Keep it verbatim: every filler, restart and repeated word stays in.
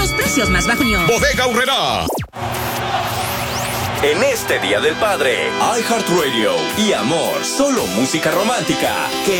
Los precios más bajos. Bodega Aurrerá. En este Día del Padre, iHeartRadio y Amor, solo música romántica. Que